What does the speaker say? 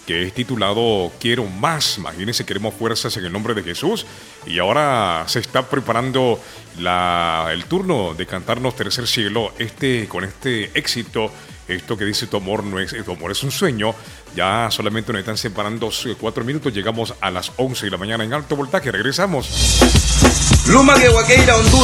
que es titulado Quiero Más. Imagínense, queremos fuerzas en el nombre de Jesús. Y ahora se está preparando el turno de cantarnos Tercer Cielo, con este éxito. Esto que dice tu amor tu amor es un sueño. Ya solamente nos están separando 4 minutos. Llegamos a las 11 de la mañana en alto voltaje. Regresamos. Luma de Huaqueira, Honduras.